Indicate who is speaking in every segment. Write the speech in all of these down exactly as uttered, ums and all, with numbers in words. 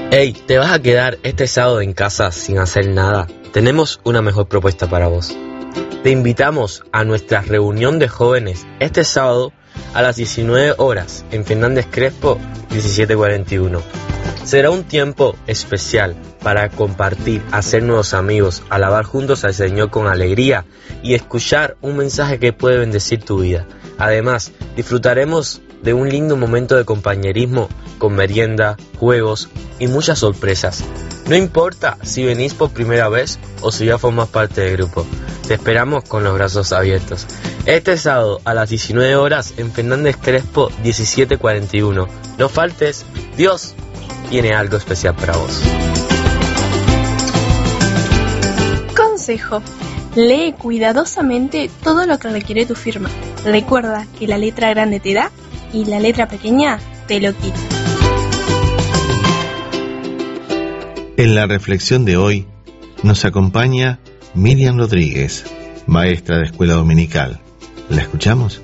Speaker 1: Hey, ¿te vas a quedar este sábado en casa sin hacer nada? Tenemos una mejor propuesta para vos. Te invitamos a nuestra reunión de jóvenes este sábado a las diecinueve horas en Fernández Crespo diecisiete cuarenta y uno. Será un tiempo especial para compartir, hacer nuevos amigos, alabar juntos al Señor con alegría y escuchar un mensaje que puede bendecir tu vida. Además, disfrutaremos de un lindo momento de compañerismo con merienda, juegos y muchas sorpresas. No importa si venís por primera vez o si ya formas parte del grupo, te esperamos con los brazos abiertos. Este sábado a las diecinueve horas en Fernández Crespo diecisiete cuarenta y uno. No faltes, Dios tiene algo especial para vos.
Speaker 2: Consejo: lee cuidadosamente todo lo que requiere tu firma. Recuerda que la letra grande te da y la letra pequeña te lo quita.
Speaker 3: En la reflexión de hoy nos acompaña Miriam Rodríguez, maestra de escuela dominical. ¿La escuchamos?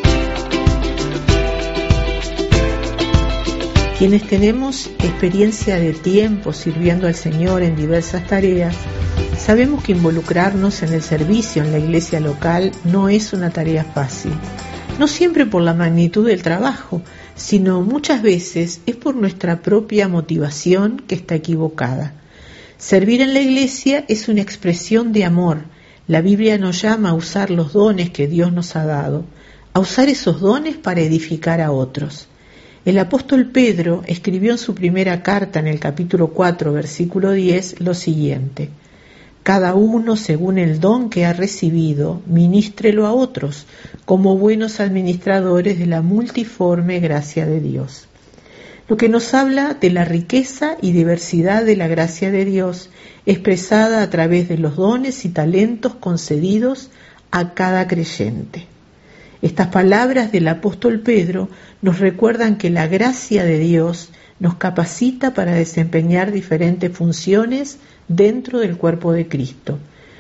Speaker 4: Quienes tenemos experiencia de tiempo sirviendo al Señor en diversas tareas, sabemos que involucrarnos en el servicio en la iglesia local no es una tarea fácil. No siempre por la magnitud del trabajo, sino muchas veces es por nuestra propia motivación que está equivocada. Servir en la iglesia es una expresión de amor. La Biblia nos llama a usar los dones que Dios nos ha dado, a usar esos dones para edificar a otros. El apóstol Pedro escribió en su primera carta en el capítulo cuatro, versículo diez, lo siguiente: cada uno según el don que ha recibido, ministrelo a otros, como buenos administradores de la multiforme gracia de Dios. Lo que nos habla de la riqueza y diversidad de la gracia de Dios, expresada a través de los dones y talentos concedidos a cada creyente. Estas palabras del apóstol Pedro nos recuerdan que la gracia de Dios nos capacita para desempeñar diferentes funciones dentro del cuerpo de Cristo.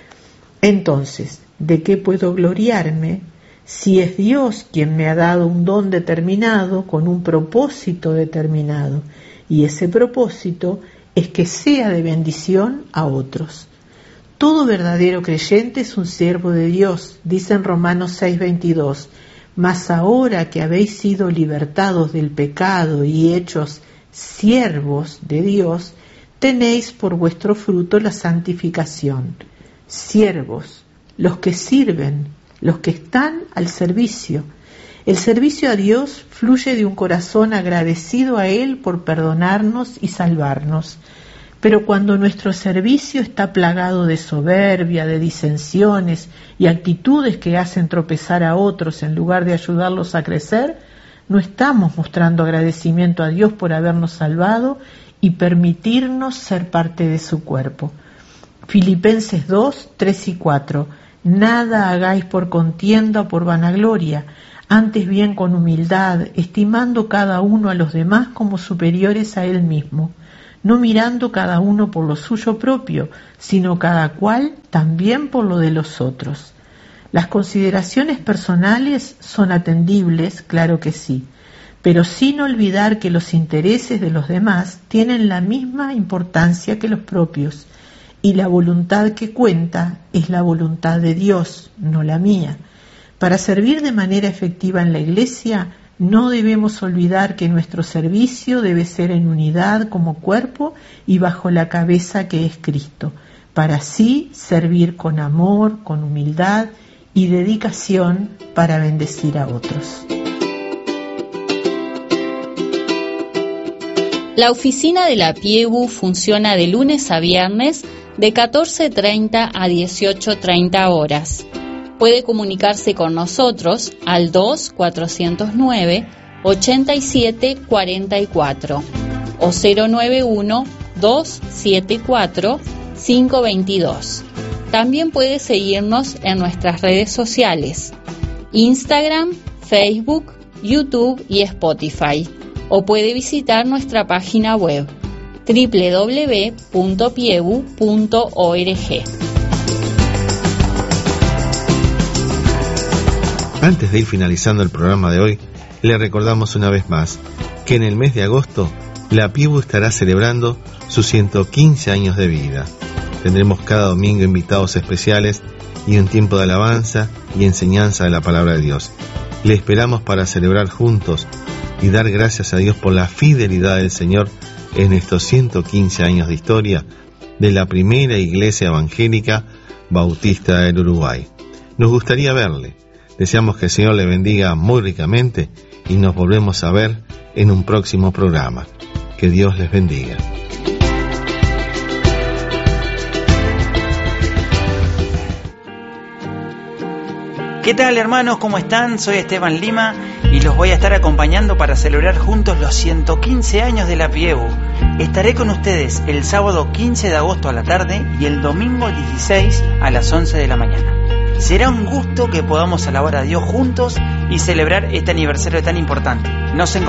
Speaker 4: Entonces, ¿de qué puedo gloriarme si es Dios quien me ha dado un don determinado con un propósito determinado? Y ese propósito es que sea de bendición a otros. Todo verdadero creyente es un siervo de Dios, dice en Romanos seis veintidós. Mas ahora que habéis sido libertados del pecado y hechos siervos de Dios, tenéis por vuestro fruto la santificación. Siervos, los que sirven, los que están al servicio. El servicio a Dios fluye de un corazón agradecido a Él por perdonarnos y salvarnos. Pero cuando nuestro servicio está plagado de soberbia, de disensiones y actitudes que hacen tropezar a otros en lugar de ayudarlos a crecer, no estamos mostrando agradecimiento a Dios por habernos salvado y permitirnos ser parte de su cuerpo. Filipenses dos, tres y cuatro. Nada hagáis por contienda o por vanagloria, antes bien con humildad, estimando cada uno a los demás como superiores a él mismo, no mirando cada uno por lo suyo propio, sino cada cual también por lo de los otros. Las consideraciones personales son atendibles, claro que sí, pero sin olvidar que los intereses de los demás tienen la misma importancia que los propios, y la voluntad que cuenta es la voluntad de Dios, no la mía. Para servir de manera efectiva en la iglesia, no debemos olvidar que nuestro servicio debe ser en unidad como cuerpo y bajo la cabeza que es Cristo, para así servir con amor, con humildad y dedicación para bendecir a otros.
Speaker 5: La oficina de la Piegu funciona de lunes a viernes de catorce treinta a dieciocho treinta horas. Puede comunicarse con nosotros al dos cuatrocientos nueve ochenta y siete cuarenta y cuatro o cero nueve uno dos siete cuatro cinco veintidós. También puede seguirnos en nuestras redes sociales: Instagram, Facebook, YouTube y Spotify. O puede visitar nuestra página web doble u doble u doble u punto piegu punto org.
Speaker 3: Antes de ir finalizando el programa de hoy, le recordamos una vez más que en el mes de agosto la P I E U estará celebrando sus ciento quince años de vida. Tendremos cada domingo invitados especiales y un tiempo de alabanza y enseñanza de la palabra de Dios. Le esperamos para celebrar juntos y dar gracias a Dios por la fidelidad del Señor en estos ciento quince años de historia de la primera iglesia evangélica bautista del Uruguay. Nos gustaría verle. Deseamos que el Señor le bendiga muy ricamente y nos volvemos a ver en un próximo programa. Que Dios les bendiga.
Speaker 6: ¿Qué tal, hermanos? ¿Cómo están? Soy Esteban Lima y los voy a estar acompañando para celebrar juntos los ciento quince años de la P I E U. Estaré con ustedes el sábado quince de agosto a la tarde y el domingo dieciséis a las once de la mañana. Será un gusto que podamos alabar a Dios juntos y celebrar este aniversario tan importante. Nos encontramos